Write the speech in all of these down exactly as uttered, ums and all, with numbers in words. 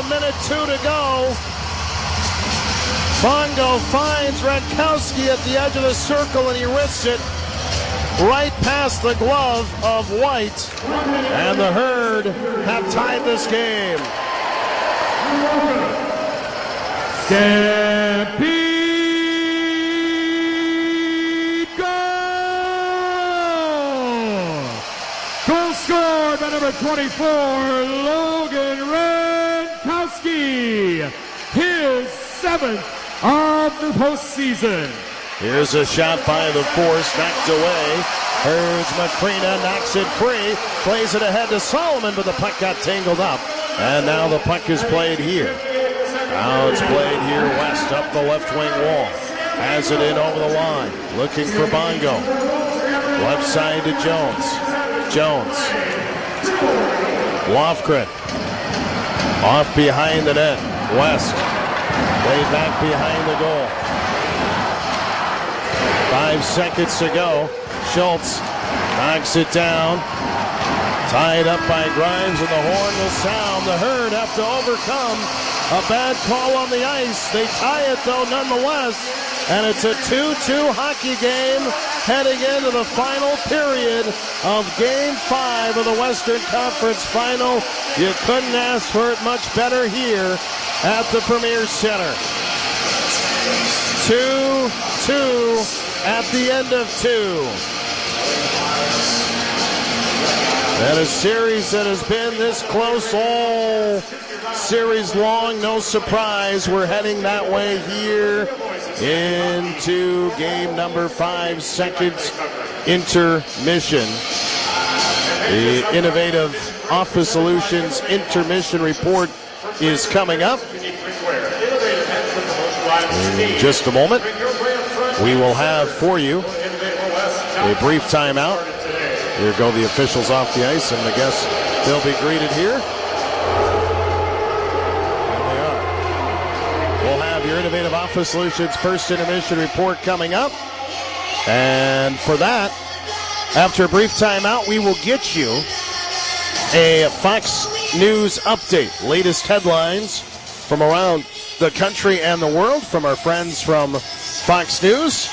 a minute two to go. Bongo finds Radkowski at the edge of the circle, and he risks it right past the glove of White. And the Herd have tied this game. Stampede goal! Goal scored by number twenty-four, Logan Radkowski. His seventh of the postseason. Here's a shot by the force, knocked away. Herds Macrina knocks it free, plays it ahead to Solomon, but the puck got tangled up. And now the puck is played here. Now it's played here west up the left wing wall. Has it in over the line, looking for Bongo. Left side to Jones. Jones. Lofgren. Off behind the net. West. Way back behind the goal. Five seconds to go. Schultz knocks it down. Tied up by Grimes, and the horn will sound. The Herd have to overcome a bad call on the ice. They tie it, though, nonetheless. And it's a two two hockey game heading into the final period of Game five of the Western Conference Final. You couldn't ask for it much better here at the Premier Center. two two at the end of two. And a series that has been this close all series long, no surprise. We're heading that way here into game number five, second intermission. The Innovative Office Solutions intermission report is coming up. In just a moment, we will have for you a brief timeout. Here go the officials off the ice, and I guess they'll be greeted here. And they are. We'll have your Innovative Office Solutions first intermission report coming up. And for that, after a brief timeout, we will get you a Fox News update. Latest headlines from around the country and the world from our friends from Fox News.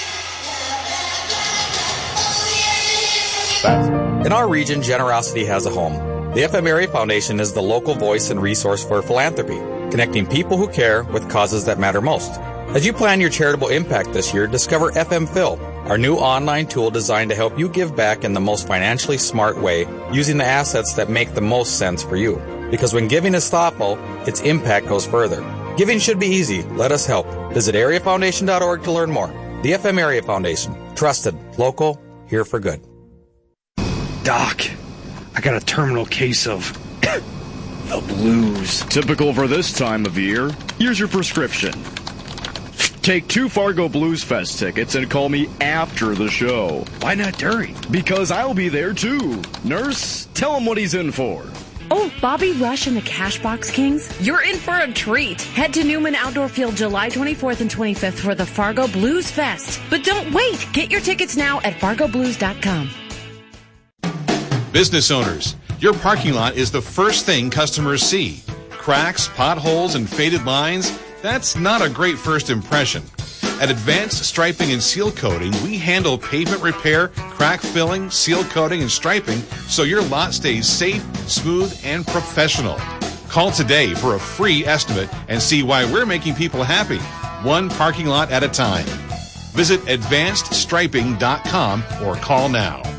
In our region, generosity has a home. The F M Area Foundation is the local voice and resource for philanthropy, connecting people who care with causes that matter most. As you plan your charitable impact this year, discover F M Phil, our new online tool designed to help you give back in the most financially smart way, using the assets that make the most sense for you. Because when giving is thoughtful, its impact goes further. Giving should be easy. Let us help. Visit area foundation dot org to learn more. The F M Area Foundation. Trusted, local, here for good. Doc, I got a terminal case of the blues. Typical for this time of year. Here's your prescription. Take two Fargo Blues Fest tickets and call me after the show. Why not during? Because I'll be there too. Nurse, tell him what he's in for. Oh, Bobby Rush and the Cashbox Kings, you're in for a treat. Head to Newman Outdoor Field July twenty-fourth and twenty-fifth for the Fargo Blues Fest. But don't wait. Get your tickets now at fargo blues dot com. Business owners, your parking lot is the first thing customers see. Cracks, potholes, and faded lines, that's not a great first impression. At Advanced Striping and Seal Coating, we handle pavement repair, crack filling, seal coating, and striping so your lot stays safe, smooth, and professional. Call today for a free estimate and see why we're making people happy, one parking lot at a time. Visit advanced striping dot com or call now.